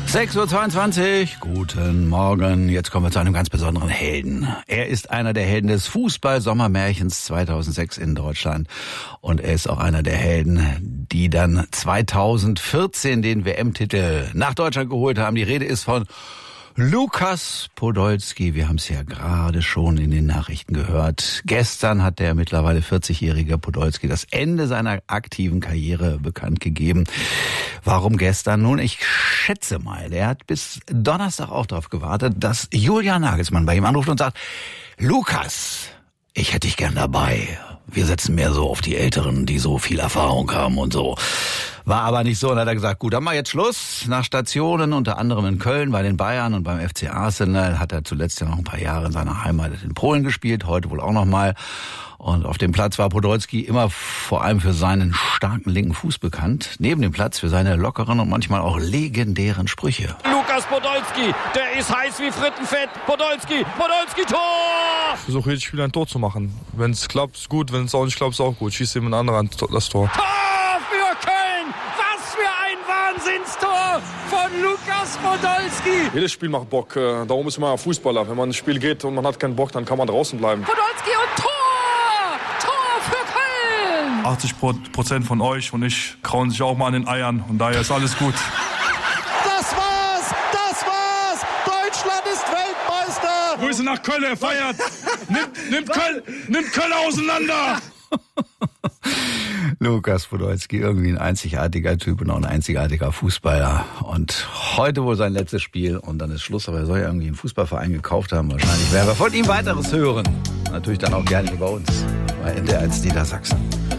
6:22 Uhr, guten Morgen. Jetzt kommen wir zu einem ganz besonderen Helden. Er ist einer der Helden des Fußball-Sommermärchens 2006 in Deutschland. Und er ist auch einer der Helden, die dann 2014 den WM-Titel nach Deutschland geholt haben. Die Rede ist von Lukas Podolski. Wir haben es ja gerade schon in den Nachrichten gehört. Gestern hat der mittlerweile 40-jährige Podolski das Ende seiner aktiven Karriere bekannt gegeben. Warum gestern? Nun, ich schätze mal, er hat bis Donnerstag auch darauf gewartet, dass Julian Nagelsmann bei ihm anruft und sagt, Lukas, ich hätte dich gern dabei. Wir setzen mehr so auf die Älteren, die so viel Erfahrung haben und so. War aber nicht so, und hat er gesagt, gut, dann mal jetzt Schluss. Nach Stationen, unter anderem in Köln, bei den Bayern und beim FC Arsenal, hat er zuletzt ja noch ein paar Jahre in seiner Heimat in Polen gespielt, heute wohl auch noch mal. Und auf dem Platz war Podolski immer vor allem für seinen starken linken Fuß bekannt. Neben dem Platz für seine lockeren und manchmal auch legendären Sprüche. Lukas Podolski, der ist heiß wie Frittenfett. Podolski, Tor! Ich versuche jedes Spiel ein Tor zu machen. Wenn es klappt, ist gut. Wenn es auch nicht klappt, ist auch gut. Schießt jemand anderer das Tor. Tor für Köln! Was für ein Wahnsinnstor von Lukas Podolski! Jedes Spiel macht Bock. Darum ist man Fußballer. Wenn man ins Spiel geht und man hat keinen Bock, dann kann man draußen bleiben. Podolski und Tor! Tor für Köln! 80% von euch und ich krauen sich auch mal an den Eiern. Und daher ist alles gut. Das war's! Deutschland ist Weltmeister! Grüße nach Köln, er feiert! Nimmt Köln auseinander! Lukas Podolski, irgendwie ein einzigartiger Typ und auch ein einzigartiger Fußballer. Und heute wohl sein letztes Spiel und dann ist Schluss. Aber er soll ja irgendwie einen Fußballverein gekauft haben. Wahrscheinlich werden wir von ihm weiteres hören. Natürlich dann auch gerne über uns bei NDR1 Niedersachsen.